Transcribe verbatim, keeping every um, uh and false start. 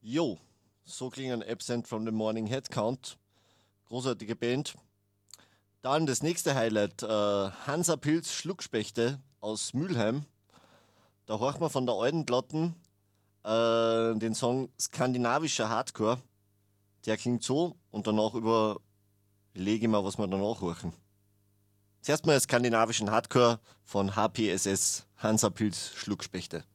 Jo, so klingen Absent from the Morning Head Count. Großartige Band. Dann das nächste Highlight, äh, Hansa Pilz Schluckspechte aus Mülheim. Da horchen wir von der alten Platten äh, den Song Skandinavischer Hardcore. Der klingt so und danach überlege ich mal, was wir danach horchen. Zuerst mal skandinavischen Hardcore von H P S S, Hansa Pilz Schluckspechte.